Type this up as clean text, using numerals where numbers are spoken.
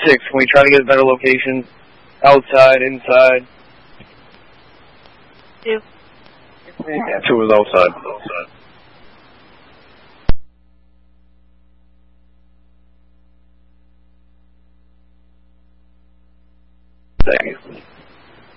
6, can we try to get a better location? Outside, inside? 2. Yeah, 2 is outside. Thank you.